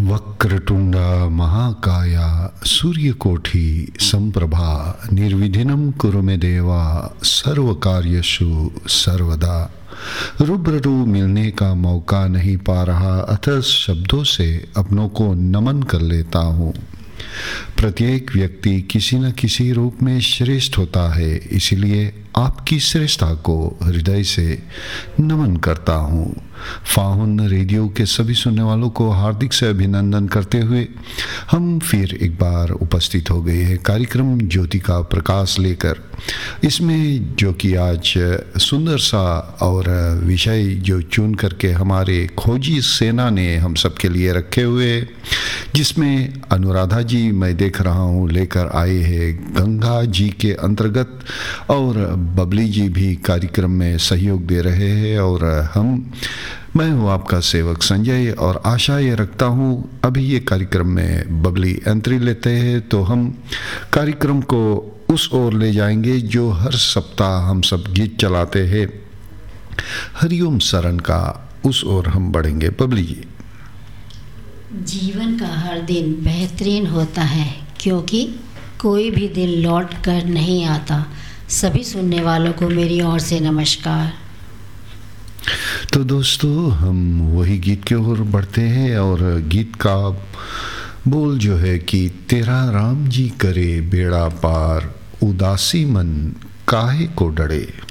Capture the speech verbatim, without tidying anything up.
वक्रतुंड महाकाया सूर्यकोटि संप्रभा निर्विघ्नं कुरु मे देवा सर्वकार्येषु सर्वदा। रूबरू मिलने का मौका नहीं पा रहा, अतः शब्दों से अपनों को नमन कर लेता हूँ। प्रत्येक व्यक्ति किसी न किसी रूप में श्रेष्ठ होता है, इसीलिए आपकी श्रेष्ठता को हृदय से नमन करता हूँ। फाहुन रेडियो के सभी सुनने वालों को हार्दिक से अभिनंदन करते हुए हम फिर एक बार उपस्थित हो गए हैं कार्यक्रम ज्योति का प्रकाश लेकर। इसमें जो कि आज सुंदर सा और विषय जो चुन करके हमारे खोजी सेना ने हम सबके लिए रखे हुए, जिसमें अनुराधा जी मैं देख रहा हूँ लेकर आए हैं गंगा जी के अंतर्गत, और बबली जी भी कार्यक्रम में सहयोग दे रहे हैं, और हम मैं हूँ आपका सेवक संजय। और आशा ये रखता हूँ अभी ये कार्यक्रम में बबली एंट्री लेते हैं तो हम कार्यक्रम को उस ओर ले जाएंगे जो हर सप्ताह हम सब गीत चलाते हैं, हरिओम शरण का, उस ओर हम बढ़ेंगे। बबली जी, जीवन का हर दिन बेहतरीन होता है क्योंकि कोई भी दिन लौट कर नहीं आता। सभी सुनने वालों को मेरी ओर से नमस्कार। तो दोस्तों हम वही गीत की ओर बढ़ते हैं, और गीत का बोल जो है कि तेरा राम जी करे बेड़ा पार, उदासी मन काहे को डरे।